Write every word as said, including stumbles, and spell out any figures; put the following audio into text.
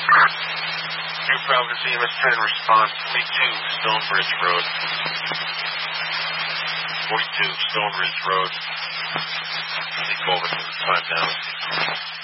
New Providence E M S ten response forty-two Stonebridge Road. forty-two Stonebridge Road. Take over from the time now.